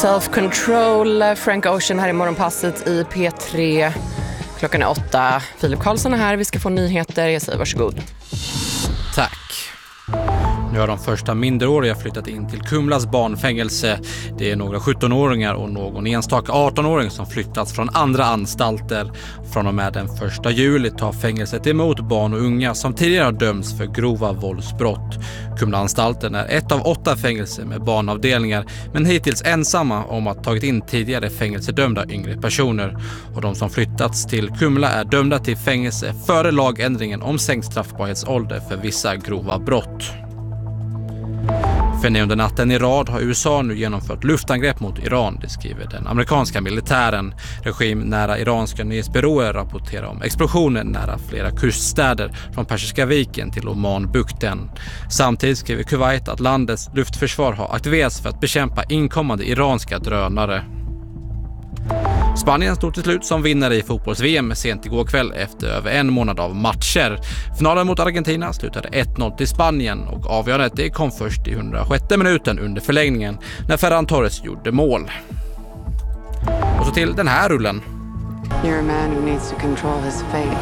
Self-Control, Frank Ocean här i morgonpasset i P3. Klockan är 8. Filip Karlsson är här. Vi ska få nyheter. Jag säger varsågod. Tack. Nu har de första minderåriga flyttat in till Kumlas barnfängelse. Det är några 17-åringar och någon enstaka 18-åring som flyttats från andra anstalter. Från och med den 1 juli tar fängelset emot barn och unga som tidigare har dömts för grova våldsbrott. Kumlaanstalten är ett av 8 fängelser med barnavdelningar, men hittills ensamma om att tagit in tidigare fängelsedömda yngre personer. Och de som flyttats till Kumla är dömda till fängelse före lagändringen om sänkt straffbarhetsålder för vissa grova brott. För 9:e natten i rad har USA nu genomfört luftangrepp mot Iran, det skriver den amerikanska militären. Regim nära iranska nyhetsbyråer rapporterar om explosioner nära flera kuststäder från Persiska viken till Omanbukten. Samtidigt skriver Kuwait att landets luftförsvar har aktiverats för att bekämpa inkommande iranska drönare. Spanien stod till slut som vinnare i fotbolls-VM sent igår kväll efter över en månad av matcher. Finalen mot Argentina slutade 1-0 till Spanien och avgörandet det kom först i 106:e minuten under förlängningen när Ferran Torres gjorde mål. Och så till den här rullen. You're a man who needs to control his fate.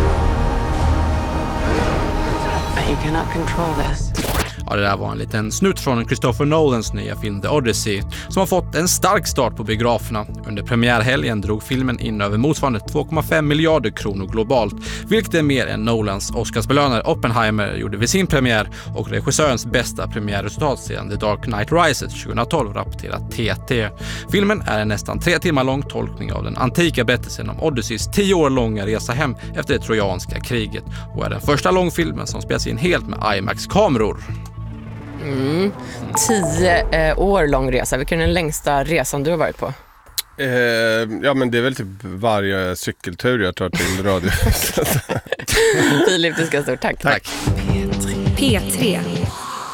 But you cannot control this. Ja, det där var en liten snutt från Christopher Nolans nya film The Odyssey som har fått en stark start på biograferna. Under premiärhelgen drog filmen in över motsvarande 2,5 miljarder kronor globalt, vilket är mer än Nolans Oscarsbelönare Oppenheimer gjorde vid sin premiär och regissörens bästa premiärresultat sedan The Dark Knight Rises 2012, rapporterat TT. Filmen är en nästan 3 timmar lång tolkning av den antika berättelsen om Odysseys 10 år långa resa hem efter det trojanska kriget och är den första långfilmen som spelas in helt med IMAX-kameror. 10 år lång resa. Vilken är den längsta resan du har varit på? Ja, men det är väl typ varje cykeltur jag tar till radio. Filip, du ska stort tack. Tack. P3.